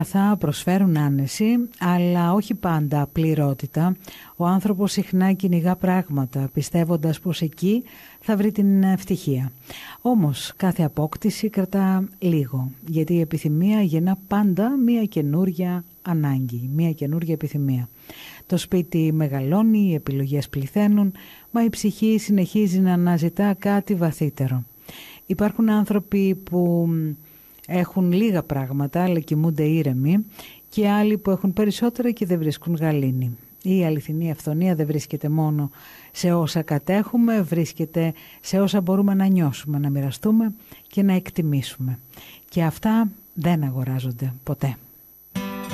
Θα προσφέρουν άνεση, αλλά όχι πάντα πληρότητα. Ο άνθρωπος συχνά κυνηγά πράγματα, πιστεύοντας πως εκεί θα βρει την ευτυχία. Όμως κάθε απόκτηση κρατά λίγο, γιατί η επιθυμία γεννά πάντα μία καινούρια ανάγκη, μία καινούρια επιθυμία. Το σπίτι μεγαλώνει, οι επιλογές πληθαίνουν, μα η ψυχή συνεχίζει να αναζητά κάτι βαθύτερο. Υπάρχουν άνθρωποι που έχουν λίγα πράγματα αλλά κοιμούνται ήρεμοι και άλλοι που έχουν περισσότερα και δεν βρίσκουν γαλήνη. Η αληθινή αυθονία δεν βρίσκεται μόνο σε όσα κατέχουμε, βρίσκεται σε όσα μπορούμε να νιώσουμε, να μοιραστούμε και να εκτιμήσουμε. Και αυτά δεν αγοράζονται ποτέ.